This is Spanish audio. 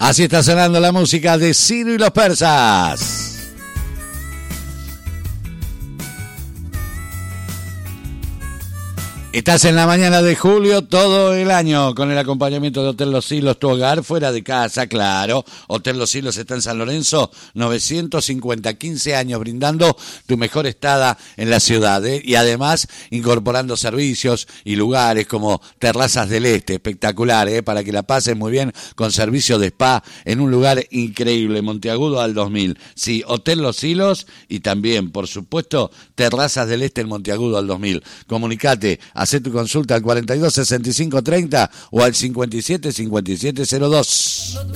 Así está sonando la música de Ciro y los Persas. Estás en la mañana de julio todo el año con el acompañamiento de Hotel Los Silos, tu hogar fuera de casa, claro. Hotel Los Silos está en San Lorenzo, 950, 15 años brindando tu mejor estada en la ciudad, y además incorporando servicios y lugares como Terrazas del Este, espectacular, para que la pases muy bien con servicio de spa en un lugar increíble, Monteagudo al 2000. Sí, Hotel Los Silos y también, por supuesto, Terrazas del Este en Monteagudo al 2000. Comunicate, hacé tu consulta al 42 65 30 o al 57 57 02.